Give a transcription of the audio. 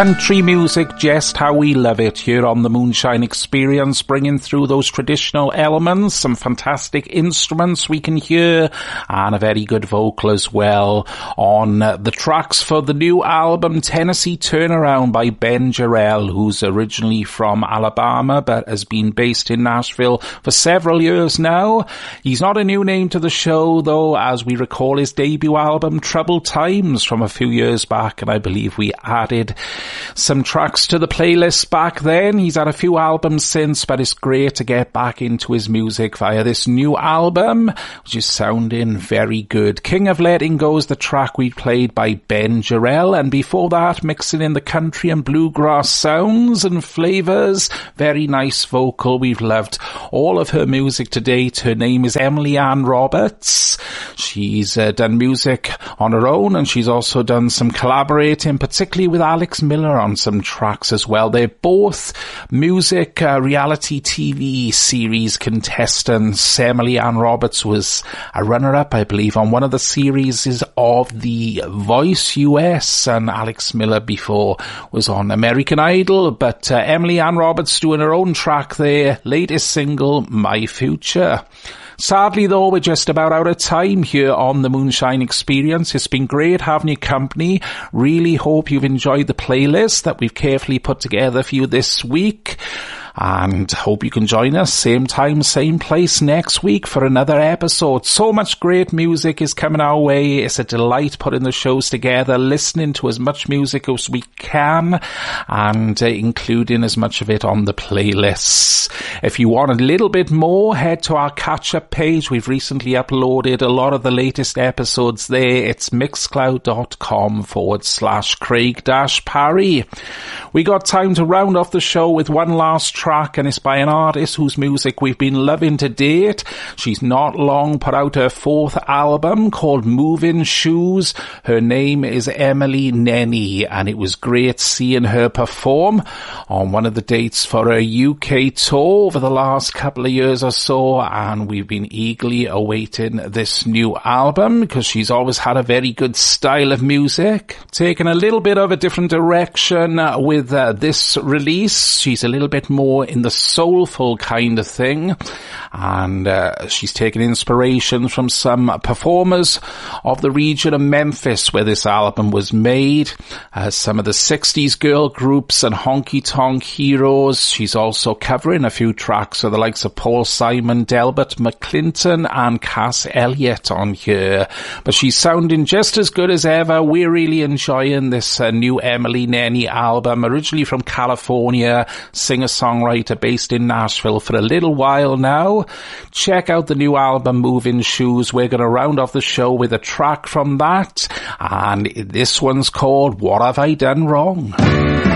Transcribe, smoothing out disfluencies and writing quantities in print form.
Country music, just how we love it here on the Moonshine Experience, bringing through those traditional elements, some fantastic instruments we can hear, and a very good vocal as well on the tracks for the new album Tennessee Turnaround by Ben Jarrell, who's originally from Alabama but has been based in Nashville for several years now. He's not a new name to the show though, as we recall his debut album Troubled Times from a few years back, and I believe we added some tracks to the playlist back then. He's had a few albums since, but it's great to get back into his music via this new album, which is sounding very good. King of Letting Go is the track we played by Ben Jarrell, and before that, mixing in the country and bluegrass sounds and flavours. Very nice vocal. We've loved all of her music to date. Her name is Emily Ann Roberts. She's done music on her own, and she's also done some collaborating, particularly with Alex Miller on some tracks as well. They're both music reality TV series contestants. Emily Ann Roberts was a runner-up, I believe, on one of the series of The Voice US, and Alex Miller before was on American Idol, but Emily Ann Roberts doing her own track there, latest single, My Future. Sadly though, we're just about out of time here on the Moonshine Experience. It's been great having your company. Really hope you've enjoyed the playlist that we've carefully put together for you this week. And hope you can join us same time, same place next week for another episode. So much great music is coming our way. It's a delight putting the shows together, listening to as much music as we can, and including as much of it on the playlists. If you want a little bit more, head to our catch-up page. We've recently uploaded a lot of the latest episodes there. It's mixcloud.com/Craig-Parry. We got time to round off the show with one last track, and it's by an artist whose music we've been loving to date. She's not long put out her fourth album called Moving Shoes. Her name is Emily Nenny, and it was great seeing her perform on one of the dates for her UK tour over the last couple of years or so, and we've been eagerly awaiting this new album because she's always had a very good style of music. Taking a little bit of a different direction with this release. She's a little bit more in the soulful kind of thing, and she's taken inspiration from some performers of the region of Memphis where this album was made, some of the 60s girl groups and honky-tonk heroes. She's also covering a few tracks of the likes of Paul Simon, Delbert McClinton and Cass Elliot on here, but she's sounding just as good as ever. We're really enjoying this new Emily Nenny album, originally from California, singer-songwriter based in Nashville for a little while now. Check out the new album Moving Shoes. We're going to round off the show with a track from that, and this one's called What Have I Done Wrong?